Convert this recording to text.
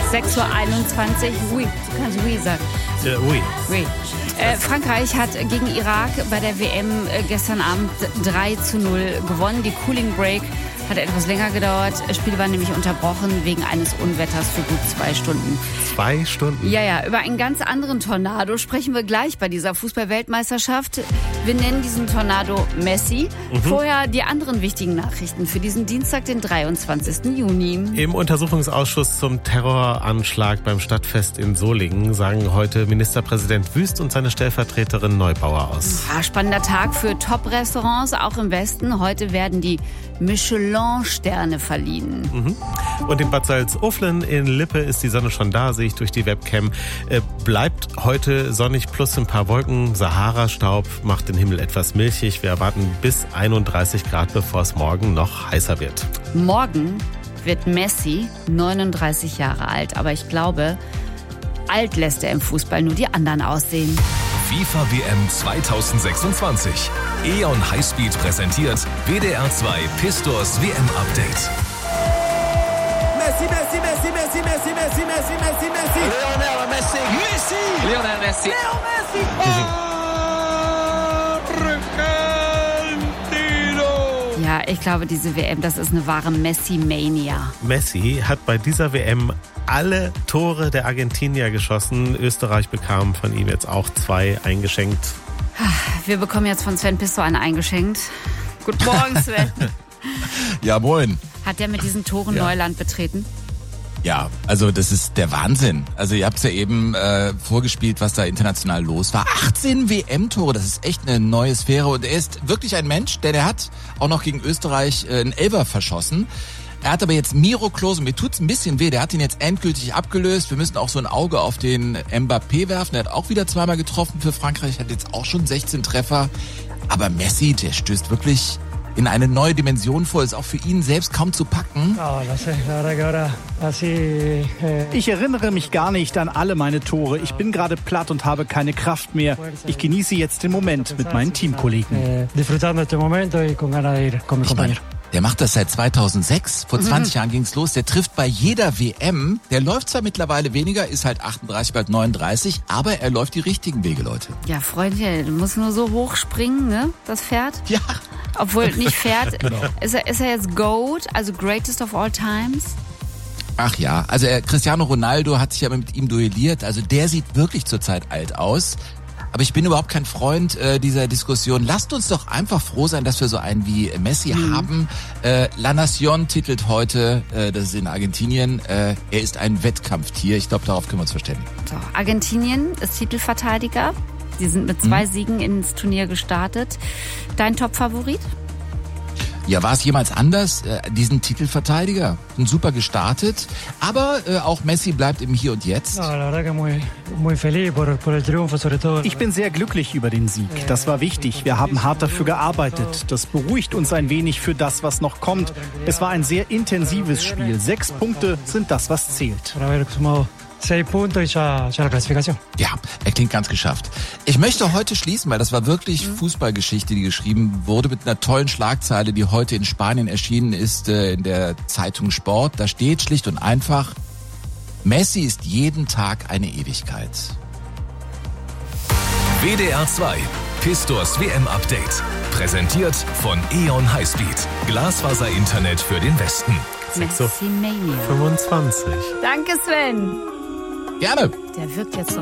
6.21 Uhr. Oui, du kannst oui sagen. Oui. Oui. Frankreich hat gegen Irak bei der WM gestern Abend 3:0 gewonnen. Die Cooling Break hat etwas länger gedauert. Das Spiel war nämlich unterbrochen wegen eines Unwetters für gut 2 Stunden. 2 Stunden? Ja, über einen ganz anderen Tornado sprechen wir gleich bei dieser Fußball-Weltmeisterschaft. Wir nennen diesen Tornado Messi. Vorher die anderen wichtigen Nachrichten für diesen Dienstag, den 23. Juni. Im Untersuchungsausschuss zum Terroranschlag beim Stadtfest in Solingen sagen heute Ministerpräsident Wüst und seine Stellvertreterin Neubauer aus. Ja, spannender Tag für Top-Restaurants, auch im Westen. Heute werden die Michelin-Sterne verliehen. Und in Bad Salzuflen in Lippe ist die Sonne schon da, sehe ich durch die Webcam. Bleibt heute sonnig plus ein paar Wolken. Sahara-Staub macht den Himmel etwas milchig. Wir erwarten bis 31 Grad, bevor es morgen noch heißer wird. Morgen wird Messi 39 Jahre alt. Aber ich glaube, alt lässt er im Fußball nur die anderen aussehen. FIFA WM 2026. E.ON Highspeed präsentiert WDR 2 Pistors WM Update. Messi, Messi, Messi, Messi, Messi, Messi, Messi, Messi, Messi. Lionel Messi. Messi. Lionel Messi. Leo Messi. Ja, ich glaube, diese WM, das ist eine wahre Messi-Mania. Messi hat bei dieser WM alle Tore der Argentinier geschossen. Österreich bekam von ihm jetzt auch 2 eingeschenkt. Wir bekommen jetzt von Sven Pistor eine eingeschenkt. Guten Morgen, Sven. Ja, moin. Hat der mit diesen Toren Neuland betreten? Ja, also das ist der Wahnsinn. Also ihr habt es ja eben vorgespielt, was da international los war. 18 WM-Tore, das ist echt eine neue Sphäre. Und er ist wirklich ein Mensch, der hat auch noch gegen Österreich einen Elfer verschossen. Er hat aber jetzt Miro Klose, mir tut's ein bisschen weh, der hat ihn jetzt endgültig abgelöst. Wir müssen auch so ein Auge auf den Mbappé werfen. Der hat auch wieder 2-mal getroffen für Frankreich, hat jetzt auch schon 16 Treffer. Aber Messi, der stößt wirklich in eine neue Dimension vor, ist auch für ihn selbst kaum zu packen. Ich erinnere mich gar nicht an alle meine Tore. Ich bin gerade platt und habe keine Kraft mehr. Ich genieße jetzt den Moment mit meinen Teamkollegen. Der macht das seit 2006. Vor 20 Jahren ging's los. Der trifft bei jeder WM. Der läuft zwar mittlerweile weniger, ist halt 38, bald 39, aber er läuft die richtigen Wege, Leute. Ja, Freundchen, du musst nur so hoch springen, ne, das Pferd? Ja. Obwohl nicht Pferd. Genau. Ist er jetzt GOAT, also Greatest of All Times? Ach ja, also Cristiano Ronaldo hat sich ja mit ihm duelliert. Also der sieht wirklich zurzeit alt aus. Aber ich bin überhaupt kein Freund dieser Diskussion. Lasst uns doch einfach froh sein, dass wir so einen wie Messi haben. La Nación titelt heute, das ist in Argentinien, er ist ein Wettkampftier. Ich glaube, darauf können wir uns verständigen. So, Argentinien ist Titelverteidiger. Sie sind mit 2 Siegen ins Turnier gestartet. Dein Top-Favorit? Ja, war es jemals anders? Die sind Titelverteidiger, sind super gestartet, aber auch Messi bleibt im Hier und Jetzt. Ich bin sehr glücklich über den Sieg. Das war wichtig. Wir haben hart dafür gearbeitet. Das beruhigt uns ein wenig für das, was noch kommt. Es war ein sehr intensives Spiel. 6 Punkte sind das, was zählt. Ja, er klingt ganz geschafft. Ich möchte heute schließen, weil das war wirklich Fußballgeschichte, die geschrieben wurde, mit einer tollen Schlagzeile, die heute in Spanien erschienen ist, in der Zeitung Sport. Da steht schlicht und einfach: Messi ist jeden Tag eine Ewigkeit. WDR 2 Pistors WM Update. Präsentiert von E.ON Highspeed. Glasfaser-Internet für den Westen. Messi-Mania. 25. Danke, Sven. Gerne. Der wirkt jetzt so